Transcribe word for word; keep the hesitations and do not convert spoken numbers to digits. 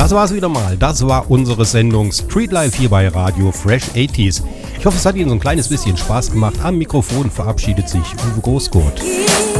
Das war's wieder mal. Das war unsere Sendung Street Life hier bei Radio Fresh achtziger. Ich hoffe, es hat Ihnen so ein kleines bisschen Spaß gemacht. Am Mikrofon verabschiedet sich Uwe Großkurt.